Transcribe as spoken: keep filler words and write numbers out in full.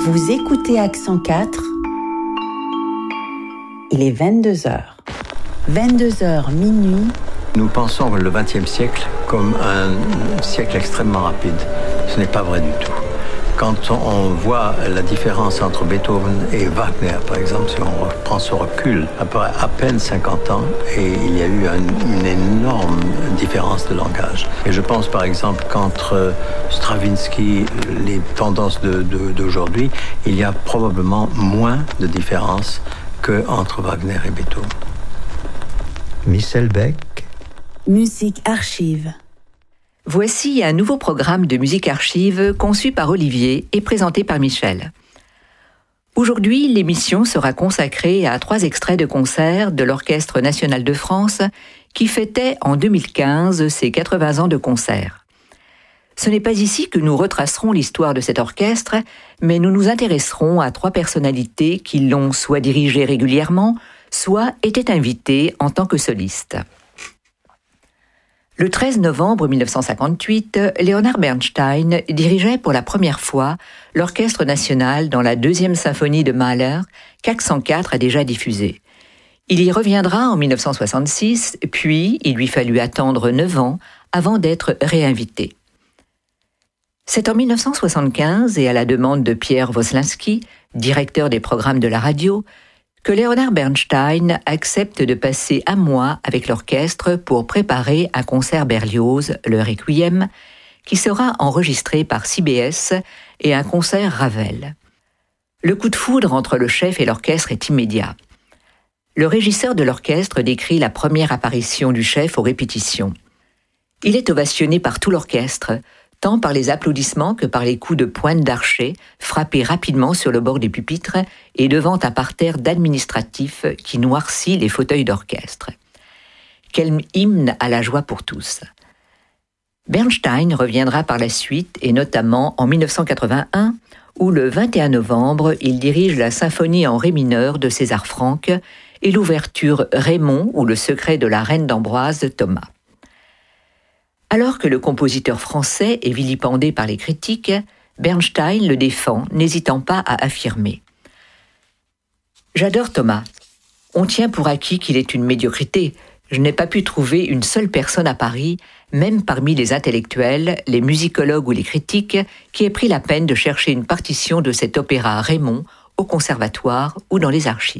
Vous écoutez Accent quatre. Il est vingt-deux heures. vingt-deux heures minuit. Nous pensons le vingtième siècle comme un siècle extrêmement rapide. Ce n'est pas vrai du tout. Quand on voit la différence entre Beethoven et Wagner, par exemple, si on prend ce recul, après à peine cinquante ans, et il y a eu un, une énorme différence de langage. Et je pense par exemple qu'entre Stravinsky, les tendances de, de, d'aujourd'hui, il y a probablement moins de différence qu'entre Wagner et Beethoven. Michel Beck. Musique archive. Voici un nouveau programme de musique archive conçu par Olivier et présenté par Michel. Aujourd'hui, l'émission sera consacrée à trois extraits de concerts de l'Orchestre national de France qui fêtait en deux mille quinze ses quatre-vingts ans de concert. Ce n'est pas ici que nous retracerons l'histoire de cet orchestre, mais nous nous intéresserons à trois personnalités qui l'ont soit dirigé régulièrement, soit étaient invitées en tant que solistes. Le treize novembre mille neuf cent cinquante-huit, Leonard Bernstein dirigeait pour la première fois l'Orchestre national dans la deuxième symphonie de Mahler, qu'Accent quatre a déjà diffusée. Il y reviendra en mille neuf cent soixante-six, puis il lui fallut attendre neuf ans avant d'être réinvité. C'est en mille neuf cent soixante-quinze, et à la demande de Pierre Woslinski, directeur des programmes de la radio, que Leonard Bernstein accepte de passer un mois avec l'orchestre pour préparer un concert Berlioz, le Requiem, qui sera enregistré par C B S, et un concert Ravel. Le coup de foudre entre le chef et l'orchestre est immédiat. Le régisseur de l'orchestre décrit la première apparition du chef aux répétitions. Il est ovationné par tout l'orchestre, tant par les applaudissements que par les coups de pointe d'archet frappés rapidement sur le bord du pupitre et devant un parterre d'administratifs qui noircit les fauteuils d'orchestre. Quel hymne à la joie pour tous. Bernstein reviendra par la suite, et notamment en mille neuf cent quatre-vingt-un, où le vingt et un novembre, il dirige la symphonie en ré mineur de César Franck et l'ouverture Raymond ou le secret de la reine d'Ambroise de Thomas. Alors que le compositeur français est vilipendé par les critiques, Bernstein le défend, n'hésitant pas à affirmer « J'adore Thomas. On tient pour acquis qu'il est une médiocrité. Je n'ai pas pu trouver une seule personne à Paris, même parmi les intellectuels, les musicologues ou les critiques, qui ait pris la peine de chercher une partition de cet opéra Raymond au conservatoire ou dans les archives. »